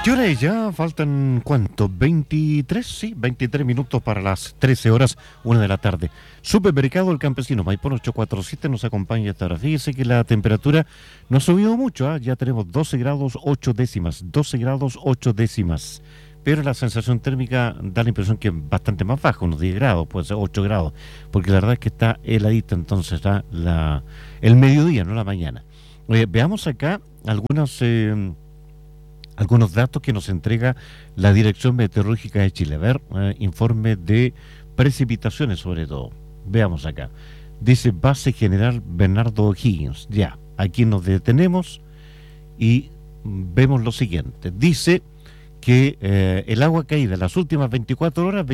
¿Qué hora es ya? Faltan, ¿cuánto? 23, sí, 23 minutos para las 13 horas, 1 de la tarde. Supermercado El Campesino, Maipón 847 nos acompaña hasta ahora. Fíjese que la temperatura no ha subido mucho, ¿eh? Ya tenemos 12 grados 8 décimas, 12 grados 8 décimas. Pero la sensación térmica da la impresión que es bastante más baja, unos 10 grados, puede ser 8 grados, porque la verdad es que está heladita entonces el mediodía, no la mañana. Veamos acá algunos datos que nos entrega la Dirección Meteorológica de Chile. A ver, informe de precipitaciones sobre todo. Veamos acá. Dice Base General Bernardo O'Higgins. Ya, aquí nos detenemos y vemos lo siguiente. Dice que el agua caída en las últimas 24 horas,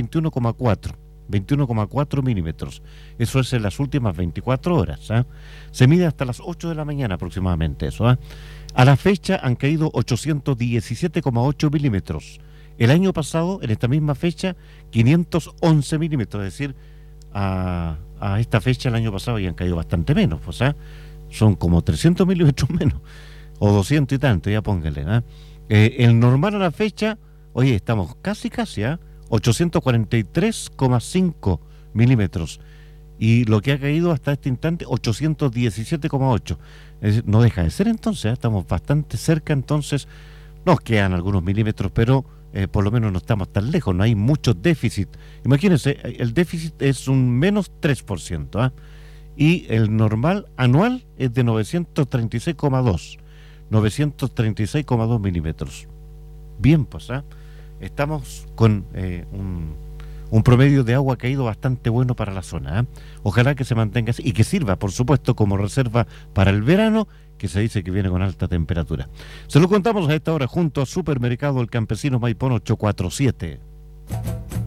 21,4 milímetros. Eso es en las últimas 24 horas. Se mide hasta las 8 de la mañana aproximadamente eso. A la fecha han caído 817,8 milímetros. El año pasado, en esta misma fecha, 511 milímetros. Es decir, a esta fecha el año pasado habían caído bastante menos. Son como 300 milímetros menos. O 200 y tanto, ya pónganle. El normal a la fecha, oye, estamos casi, 843,5 milímetros. Y lo que ha caído hasta este instante, 817,8. No deja de ser entonces, estamos bastante cerca, entonces nos quedan algunos milímetros, pero por lo menos no estamos tan lejos, no hay mucho déficit. Imagínense, el déficit es un menos 3%, y el normal anual es de 936,2 milímetros. Bien, pues, estamos con un promedio de agua caído bastante bueno para la zona. Ojalá que se mantenga así y que sirva, por supuesto, como reserva para el verano, que se dice que viene con alta temperatura. Se lo contamos a esta hora junto a Supermercado El Campesino Maipón 847.